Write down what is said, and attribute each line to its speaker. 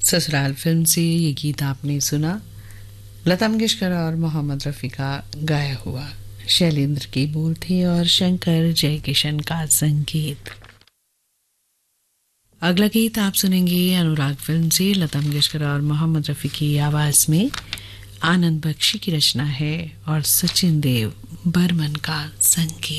Speaker 1: ससुराल फिल्म से ये गीत आपने सुना। लता मंगेशकर और मोहम्मद रफ़ी का गाया हुआ। शैलेंद्र के बोल थे और शंकर जयकिशन का संगीत। अगला गीत आप सुनेंगे अनुराग फिल्म से लता मंगेशकर और मोहम्मद रफ़ी की आवाज में। आनंद बख्शी की रचना है और सचिन देव बर्मन का संगीत।